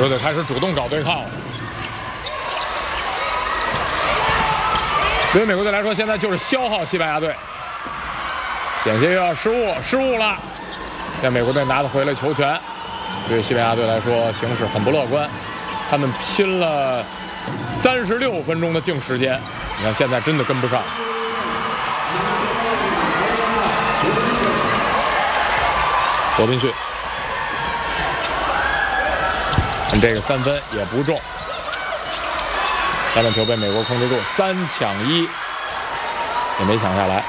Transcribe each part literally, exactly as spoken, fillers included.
国队开始主动找对抗了。对于美国队来说，现在就是消耗西班牙队。险些又要失误，失误了。现在美国队拿得回来球权，对于西班牙队来说形势很不乐观。他们拼了三十六分钟的净时间，你看现在真的跟不上。罗宾逊，这个三分也不中。下半球被美国控制住，三抢一也没抢下来。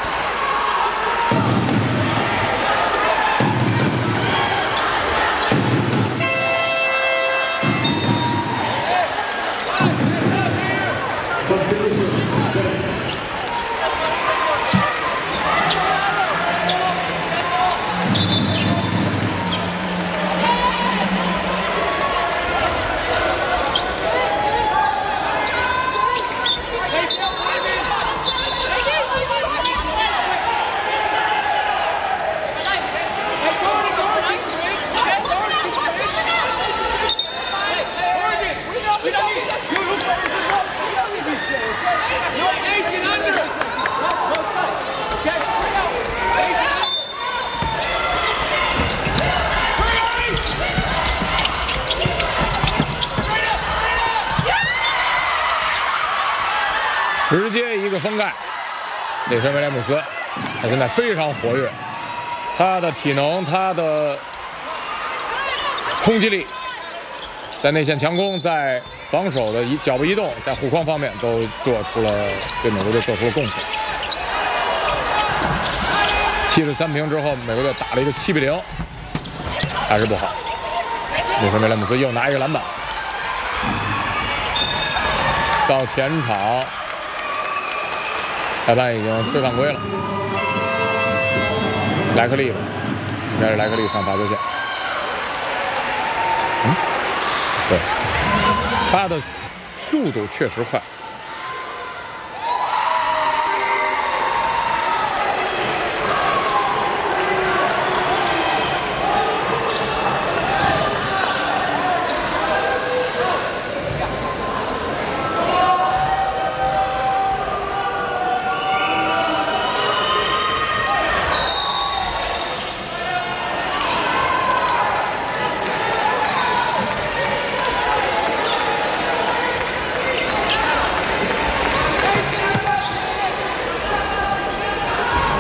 直接一个封盖，内森·威廉姆斯，他现在非常活跃，他的体能，他的冲击力，在内线强攻，在防守的移脚步移动，在护框方面都做出了对美国队做出了贡献。七十三平之后，美国队打了一个七比零，还是不好。内森·威廉姆斯又拿一个篮板，到前场。裁判已经吹犯规了，莱克利吧，应该是莱克利上罚球线。嗯，对，他的速度确实快，